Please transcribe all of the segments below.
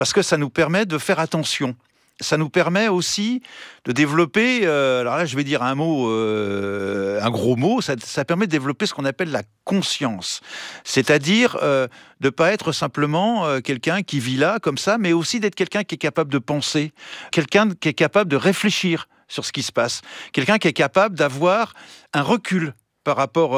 parce que ça nous permet de faire attention. Ça nous permet aussi de développer, alors là je vais dire un gros mot, ça permet de développer ce qu'on appelle la conscience. C'est-à-dire de ne pas être simplement quelqu'un qui vit là comme ça, mais aussi d'être quelqu'un qui est capable de penser, quelqu'un qui est capable de réfléchir sur ce qui se passe, quelqu'un qui est capable d'avoir un recul par rapport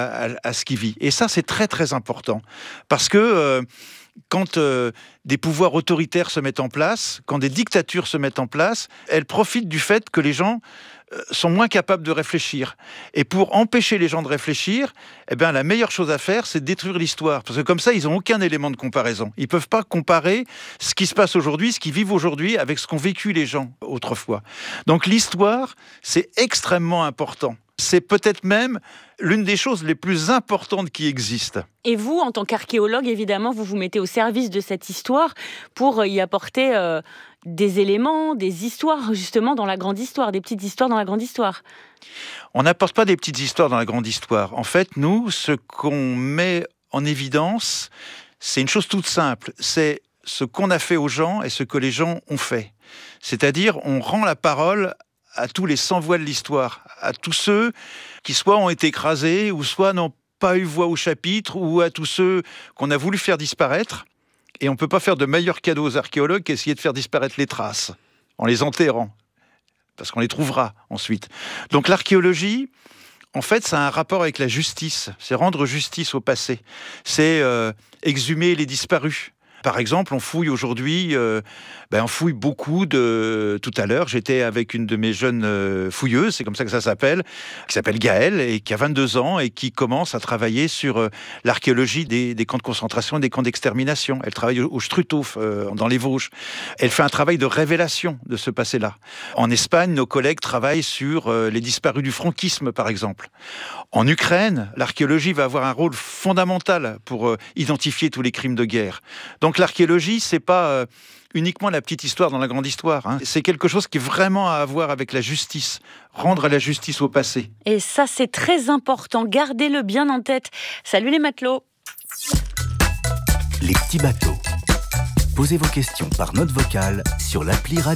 à ce qu'il vit. Et ça, c'est très très important, parce que quand des pouvoirs autoritaires se mettent en place, quand des dictatures se mettent en place, elles profitent du fait que les gens sont moins capables de réfléchir. Et pour empêcher les gens de réfléchir, la meilleure chose à faire, c'est de détruire l'histoire. Parce que comme ça, ils n'ont aucun élément de comparaison. Ils ne peuvent pas comparer ce qui se passe aujourd'hui, ce qu'ils vivent aujourd'hui, avec ce qu'ont vécu les gens autrefois. Donc l'histoire, c'est extrêmement important. C'est peut-être même l'une des choses les plus importantes qui existent. Et vous, en tant qu'archéologue, évidemment, vous vous mettez au service de cette histoire pour y apporter des éléments, des histoires, justement, dans la grande histoire, des petites histoires dans la grande histoire. On n'apporte pas des petites histoires dans la grande histoire. En fait, nous, ce qu'on met en évidence, c'est une chose toute simple. C'est ce qu'on a fait aux gens et ce que les gens ont fait. C'est-à-dire, on rend la parole à tous les sans-voix de l'histoire, à tous ceux qui soit ont été écrasés, ou soit n'ont pas eu voix au chapitre, ou à tous ceux qu'on a voulu faire disparaître. Et on ne peut pas faire de meilleurs cadeaux aux archéologues qu'essayer de faire disparaître les traces, en les enterrant, parce qu'on les trouvera ensuite. Donc l'archéologie, en fait, ça a un rapport avec la justice. C'est rendre justice au passé. C'est exhumer les disparus. Par exemple, on fouille aujourd'hui, on fouille beaucoup de... Tout à l'heure, j'étais avec une de mes jeunes fouilleuses, c'est comme ça que ça s'appelle, qui s'appelle Gaëlle, et qui a 22 ans, et qui commence à travailler sur l'archéologie des camps de concentration et des camps d'extermination. Elle travaille au Struthof, dans les Vosges. Elle fait un travail de révélation de ce passé-là. En Espagne, nos collègues travaillent sur les disparus du franquisme, par exemple. En Ukraine, l'archéologie va avoir un rôle fondamental pour identifier tous les crimes de guerre. Donc l'archéologie, c'est pas uniquement la petite histoire dans la grande histoire. C'est quelque chose qui est vraiment à voir avec la justice, rendre la justice au passé. Et ça, c'est très important. Gardez-le bien en tête. Salut les matelots. Les petits bateaux. Posez vos questions par note vocale sur l'appli Radio.